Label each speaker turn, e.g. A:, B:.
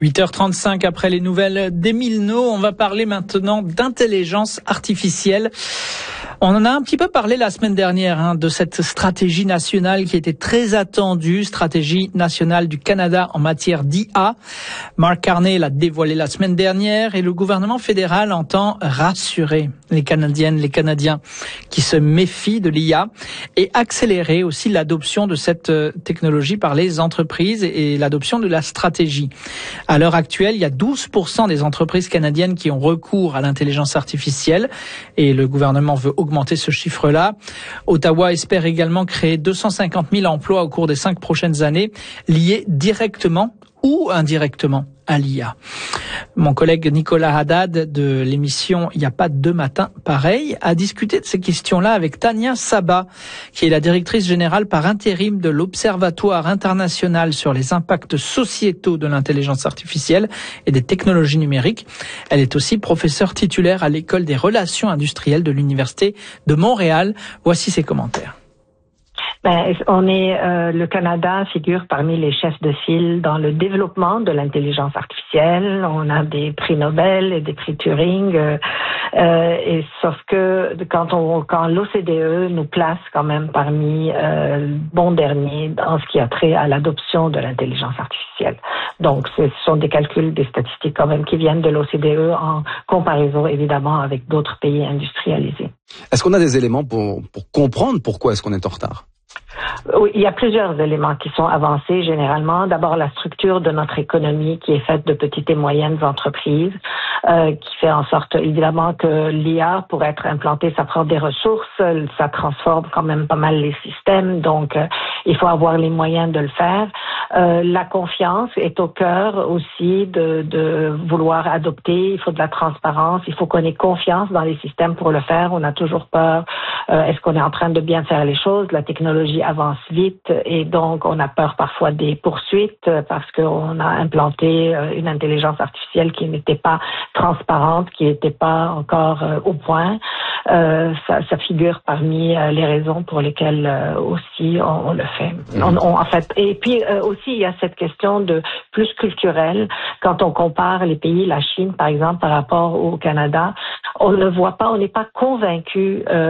A: 8h35 après les nouvelles d'Emile No, on va parler maintenant d'intelligence artificielle. On en a un petit peu parlé la semaine dernière de cette stratégie nationale qui était très attendue, stratégie nationale du Canada en matière d'IA. Mark Carney l'a dévoilé la semaine dernière et le gouvernement fédéral entend rassurer les Canadiennes, les Canadiens qui se méfient de l'IA et accélérer aussi l'adoption de cette technologie par les entreprises et l'adoption de la stratégie. À l'heure actuelle, il y a 12% des entreprises canadiennes qui ont recours à l'intelligence artificielle et le gouvernement veut augmenter ce chiffre-là. Ottawa espère également créer 250 000 emplois au cours des 5 prochaines années liés directement ou indirectement à l'IA. Mon collègue Nicolas Haddad de l'émission Il n'y a pas deux matins pareil a discuté de ces questions-là avec Tania Saba, qui est la directrice générale par intérim de l'Observatoire international sur les impacts sociétaux de l'intelligence artificielle et des technologies numériques. Elle est aussi professeure titulaire à l'École des relations industrielles de l'Université de Montréal. Voici ses commentaires.
B: Le Canada figure parmi les chefs de file dans le développement de l'intelligence artificielle. On a des prix Nobel et des prix Turing. Et sauf que quand l'OCDE nous place quand même parmi bon dernier en ce qui a trait à l'adoption de l'intelligence artificielle. Donc, ce sont des calculs, des statistiques quand même qui viennent de l'OCDE en comparaison évidemment avec d'autres pays industrialisés.
C: Est-ce qu'on a des éléments pour comprendre pourquoi est-ce qu'on est en retard?
B: Oui, il y a plusieurs éléments qui sont avancés généralement. D'abord, la structure de notre économie qui est faite de petites et moyennes entreprises, qui fait en sorte évidemment que l'IA, pour être implantée, ça prend des ressources, ça transforme quand même pas mal les systèmes, donc il faut avoir les moyens de le faire. La confiance est au cœur aussi de vouloir adopter. Il faut de la transparence, il faut qu'on ait confiance dans les systèmes pour le faire. On a toujours peur. Est-ce qu'on est en train de bien faire les choses? La technologie avance vite et donc on a peur parfois des poursuites parce qu'on a implanté une intelligence artificielle qui n'était pas transparente, qui n'était pas encore au point. Ça figure parmi les raisons pour lesquelles aussi on le fait. En fait, et puis aussi il y a cette question de plus culturelle. Quand on compare les pays, la Chine par exemple par rapport au Canada, on ne voit pas, on n'est pas convaincu